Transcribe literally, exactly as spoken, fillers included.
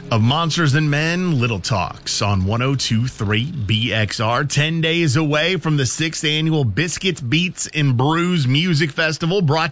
of Monsters and Men, Little Talks on one oh two point three B X R. Ten days away from the sixth annual Biscuits, Beats, and Brews Music Festival, brought